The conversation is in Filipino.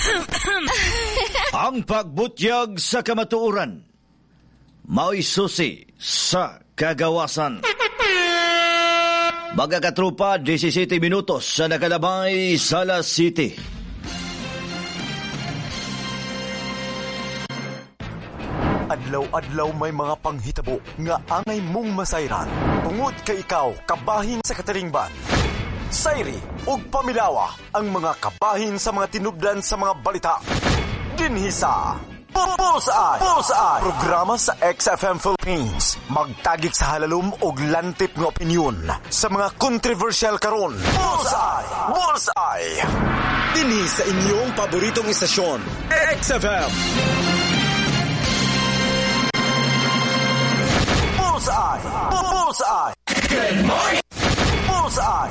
Ang pagbutyag sa kamatuoran, mao'y susi sa kagawasan. Mga katropa, 17 minutos sa nakalabay sa Las City. Adlaw-adlaw may mga panghitabo nga angay mong masayran. Tungod kay ikaw, kabahin sa katalingban. Sayri ug pamilawa ang mga kabahin sa mga tinubdan sa mga balita. Dinhi sa Bullseye! Programa sa XFM Philippines. Magtagik sa halalum og lantip ng opinyon sa mga controversial karon. Bullseye! Dinhi sa inyong paboritong istasyon, XFM. Bullseye! Good morning! Bullseye!